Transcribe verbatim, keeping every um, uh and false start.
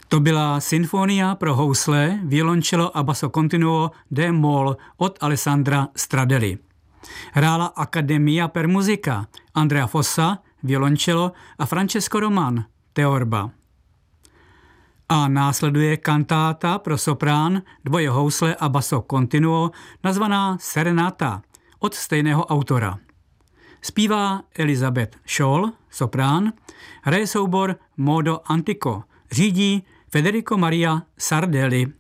To byla Sinfonia pro housle, violoncello a basso continuo D moll od Alessandra Stradelli. Hrála Accademia per Musica, Andrea Fossa, violoncello a Francesco Roman, teorba. A následuje kantáta pro soprán, dvoje housle a basso continuo, nazvaná Serenata, od stejného autora. Zpívá Elizabeth Scholl, soprán, hraje soubor Modo Antico, řídí Federico Maria Sardelli.